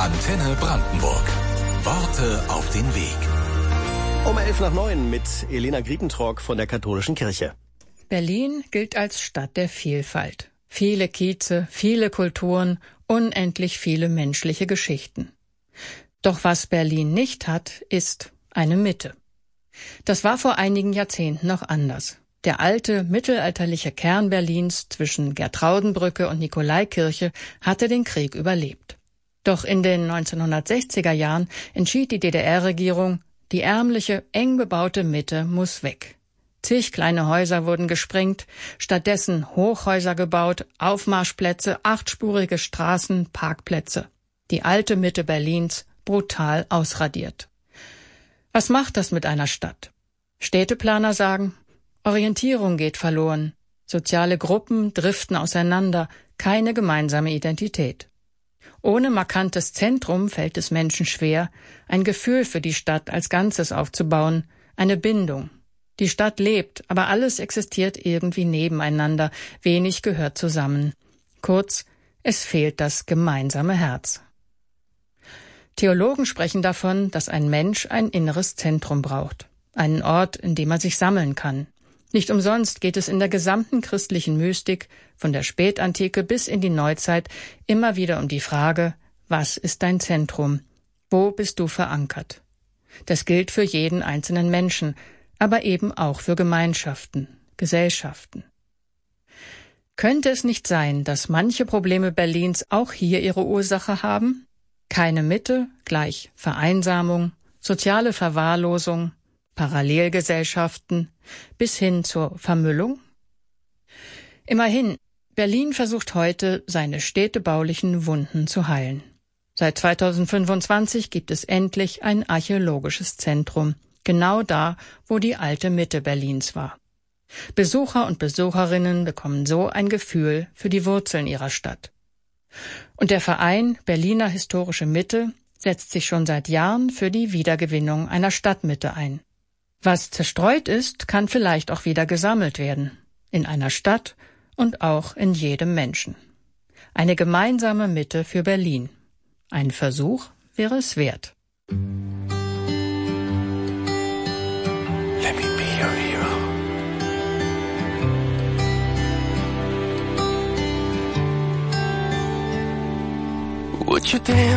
Antenne Brandenburg. Worte auf den Weg. Um 8:11 mit Elena Griepentrog von der Katholischen Kirche. Berlin gilt als Stadt der Vielfalt. Viele Kieze, viele Kulturen, unendlich viele menschliche Geschichten. Doch was Berlin nicht hat, ist eine Mitte. Das war vor einigen Jahrzehnten noch anders. Der alte, mittelalterliche Kern Berlins zwischen Gertraudenbrücke und Nikolaikirche hatte den Krieg überlebt. Doch in den 1960er Jahren entschied die DDR-Regierung, die ärmliche, eng bebaute Mitte muss weg. Zig kleine Häuser wurden gesprengt, stattdessen Hochhäuser gebaut, Aufmarschplätze, 8-spurige Straßen, Parkplätze. Die alte Mitte Berlins brutal ausradiert. Was macht das mit einer Stadt? Städteplaner sagen, Orientierung geht verloren, soziale Gruppen driften auseinander, keine gemeinsame Identität. Ohne markantes Zentrum fällt es Menschen schwer, ein Gefühl für die Stadt als Ganzes aufzubauen, eine Bindung. Die Stadt lebt, aber alles existiert irgendwie nebeneinander, wenig gehört zusammen. Kurz, es fehlt das gemeinsame Herz. Theologen sprechen davon, dass ein Mensch ein inneres Zentrum braucht, einen Ort, in dem er sich sammeln kann. Nicht umsonst geht es in der gesamten christlichen Mystik, von der Spätantike bis in die Neuzeit, immer wieder um die Frage, was ist dein Zentrum? Wo bist du verankert? Das gilt für jeden einzelnen Menschen, aber eben auch für Gemeinschaften, Gesellschaften. Könnte es nicht sein, dass manche Probleme Berlins auch hier ihre Ursache haben? Keine Mitte gleich Vereinsamung, soziale Verwahrlosung, Parallelgesellschaften bis hin zur Vermüllung? Immerhin, Berlin versucht heute, seine städtebaulichen Wunden zu heilen. Seit 2025 gibt es endlich ein archäologisches Zentrum, genau da, wo die alte Mitte Berlins war. Besucher und Besucherinnen bekommen so ein Gefühl für die Wurzeln ihrer Stadt. Und der Verein Berliner Historische Mitte setzt sich schon seit Jahren für die Wiedergewinnung einer Stadtmitte ein. Was zerstreut ist, kann vielleicht auch wieder gesammelt werden. In einer Stadt und auch in jedem Menschen. Eine gemeinsame Mitte für Berlin. Ein Versuch wäre es wert. Let me be your hero. Would you dance?